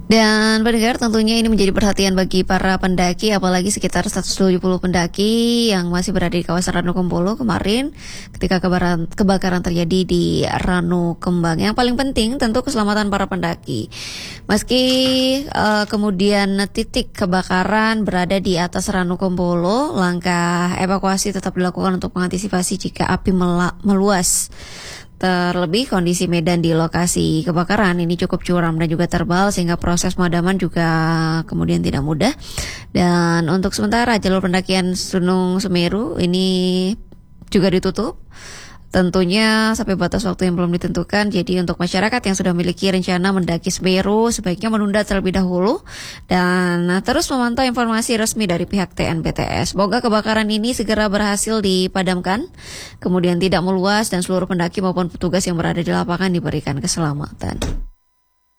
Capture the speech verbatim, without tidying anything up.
Dan pendengar, tentunya ini menjadi perhatian bagi para pendaki, apalagi sekitar seratus tujuh puluh pendaki yang masih berada di kawasan Ranukumbolo kemarin ketika kebakaran, kebakaran terjadi di Ranukembang. Yang paling penting tentu keselamatan para pendaki. Meski uh, kemudian titik kebakaran berada di atas Ranukumbolo, langkah evakuasi tetap dilakukan untuk mengantisipasi jika api mela- meluas. Terlebih kondisi medan di lokasi kebakaran ini cukup curam dan juga terbal sehingga proses pemadaman juga kemudian tidak mudah. Dan untuk sementara jalur pendakian Gunung Semeru ini juga ditutup, tentunya sampai batas waktu yang belum ditentukan. Jadi untuk masyarakat yang sudah memiliki rencana mendaki Semeru sebaiknya menunda terlebih dahulu dan terus memantau informasi resmi dari pihak T N B T S. Semoga kebakaran ini segera berhasil dipadamkan, kemudian tidak meluas dan seluruh pendaki maupun petugas yang berada di lapangan diberikan keselamatan.